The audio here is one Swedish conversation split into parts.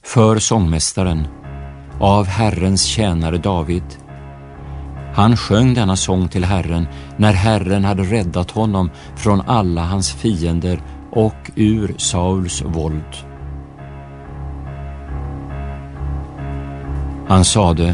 för sångmästaren, av Herrens tjänare David. Han sjöng denna sång till Herren när Herren hade räddat honom från alla hans fiender och ur Sauls våld. Han sade: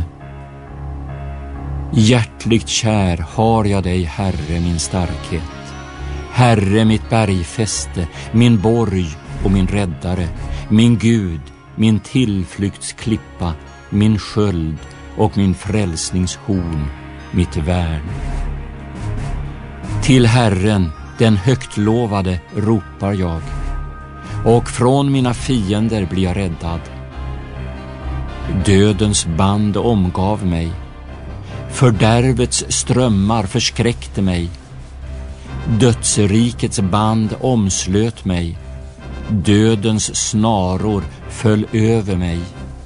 hjärtligt kär har jag dig, Herre, min starkhet. Herre, mitt bergfäste, min borg och min räddare, min Gud, min tillflyktsklippa, min sköld och min frälsningshorn, mitt värn. Till Herren, den högtlovade, ropar jag, och från mina fiender blir jag räddad. Dödens band omgav mig, fördärvets strömmar förskräckte mig. Dödsrikets band omslöt mig, dödens snaror föll över mig.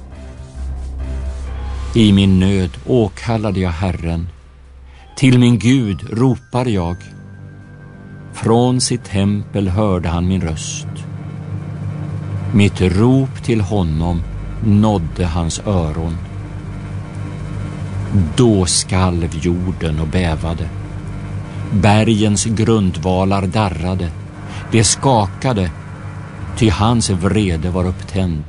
I min nöd åkallade jag Herren, till min Gud ropar jag. Från sitt tempel hörde han min röst. Mitt rop till honom nådde hans öron. Då skalv jorden och bävade. Bergens grundvalar darrade. Det skakade, ty hans vrede var upptänd.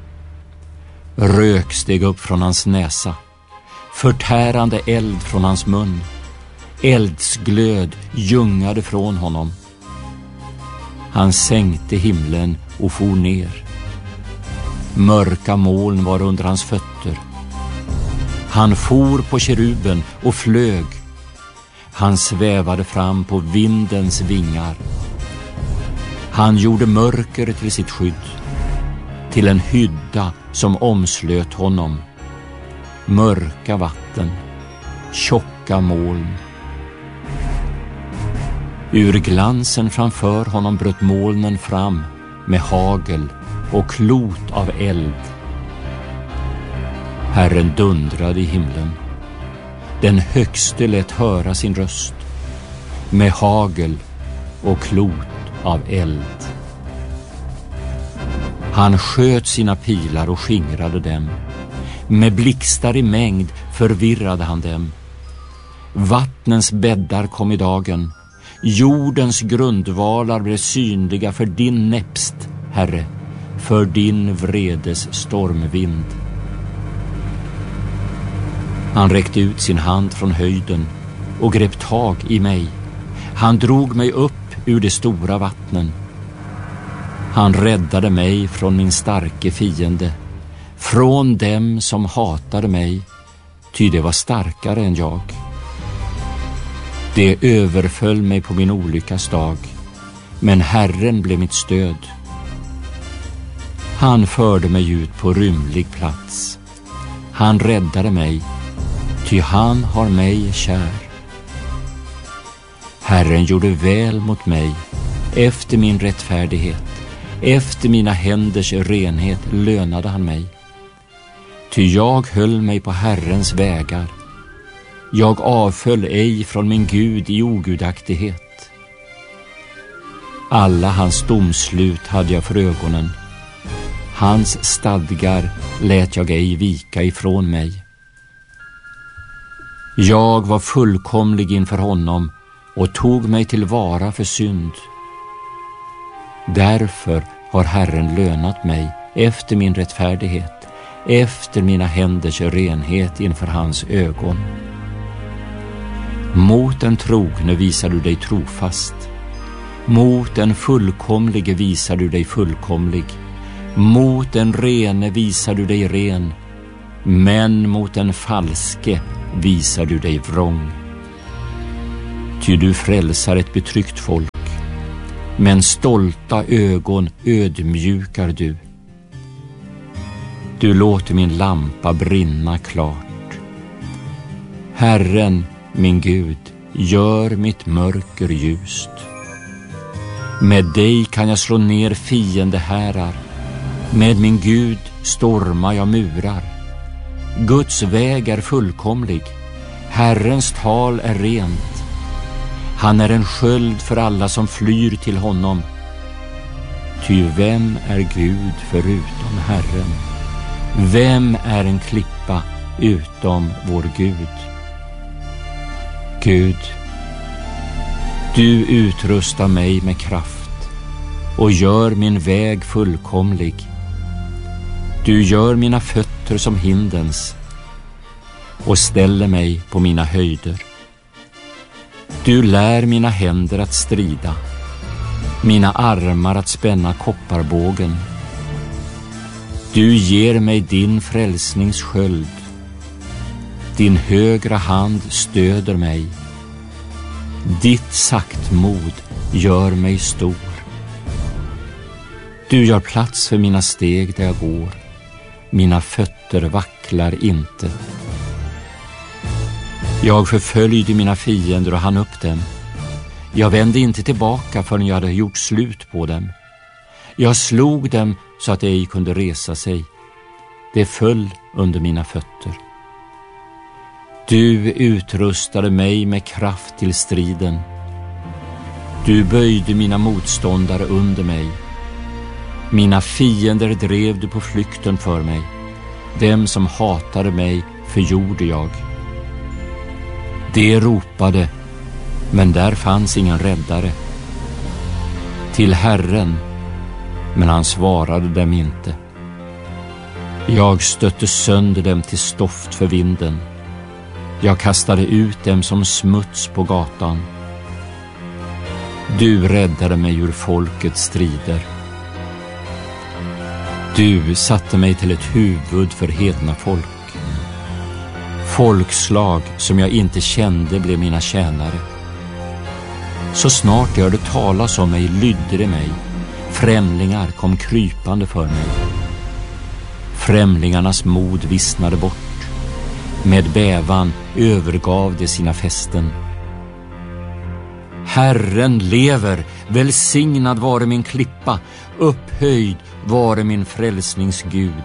Rök steg upp från hans näsa, förtärande eld från hans mun. Eldsglöd ljungade från honom. Han sänkte himlen och for ner. Mörka moln var under hans fötter. Han for på keruben och flög. Han svävade fram på vindens vingar. Han gjorde mörker till sitt skydd, till en hydda som omslöt honom. Mörka vatten, tjocka moln. Ur glansen framför honom bröt molnen fram med hagel och klot av eld. Herren dundrade i himlen. Den högste lät höra sin röst med hagel och klot av eld. Han sköt sina pilar och skingrade dem. Med blixtar i mängd förvirrade han dem. Vattnens bäddar kom i dagen. Jordens grundvalar blev synliga för din näpst, Herre, för din vredes stormvind. Han räckte ut sin hand från höjden och grep tag i mig. Han drog mig upp ur de stora vattnen. Han räddade mig från min starke fiende, från dem som hatade mig, ty det var starkare än jag. Det överföll mig på min olyckas dag, men Herren blev mitt stöd. Han förde mig ut på rymlig plats. Han räddade mig, ty han har mig kär. Herren gjorde väl mot mig efter min rättfärdighet. Efter mina händers renhet lönade han mig. Ty jag höll mig på Herrens vägar. Jag avföll ej från min Gud i ogudaktighet. Alla hans domslut hade jag för ögonen. Hans stadgar lät jag ej vika ifrån mig. Jag var fullkomlig inför honom och tog mig till vara för synd. Därför har Herren lönat mig efter min rättfärdighet, efter mina händers renhet inför hans ögon. Mot den trogne visar du dig trofast. Mot den fullkomlige visar du dig fullkomlig. Mot den rene visar du dig ren. Men mot den falske visar du dig vrång. Ty du frälsar ett betryckt folk, men stolta ögon ödmjukar du. Du låter min lampa brinna klart. Herren, min Gud, gör mitt mörker ljust. Med dig kan jag slå ner fiendehärar. Med min Gud stormar jag murar. Guds väg är fullkomlig. Herrens tal är rent. Han är en sköld för alla som flyr till honom. Ty vem är Gud förutom Herren? Vem är en klippa utom vår Gud? Gud, du utrustar mig med kraft och gör min väg fullkomlig. Du gör mina fötter som hindens och ställer mig på mina höjder. Du lär mina händer att strida, mina armar att spänna kopparbågen. Du ger mig din frälsnings sköld. Din högra hand stöder mig. Ditt saktmod gör mig stor. Du gör plats för mina steg där jag går. Mina fötter vacklar inte. Jag förföljde mina fiender och hann upp dem. Jag vände inte tillbaka förrän jag hade gjort slut på dem. Jag slog dem så att de ej kunde resa sig. Det föll under mina fötter. Du utrustade mig med kraft till striden. Du böjde mina motståndare under mig. Mina fiender drev du på flykten för mig. Dem som hatade mig förgjorde jag. De ropade, men där fanns ingen räddare. Till Herren, men han svarade dem inte. Jag stötte sönder dem till stoft för vinden. Jag kastade ut dem som smuts på gatan. Du räddade mig ur folkets strider. Du satte mig till ett huvud för hedna folk. Folkslag som jag inte kände blev mina tjänare. Så snart jag hörde talas om mig lydde de mig. Främlingar kom krypande för mig. Främlingarnas mod vissnade bort. Med bävan övergav de sina fästen. Herren lever, välsignad vare min klippa, upphöjd vare min frälsningsgud.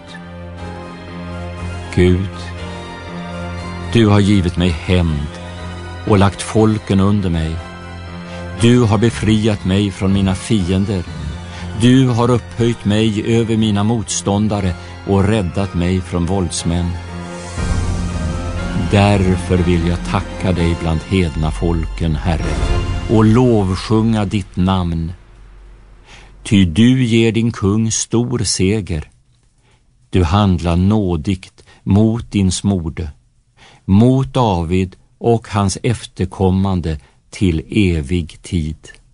Gud, du har givit mig hämnd och lagt folken under mig. Du har befriat mig från mina fiender. Du har upphöjt mig över mina motståndare och räddat mig från våldsmän. Därför vill jag tacka dig bland hedna folken, Herre, och lovsjunga ditt namn. Ty du ger din kung stor seger. Du handlar nådigt mot din smorde, mot David och hans efterkommande till evig tid.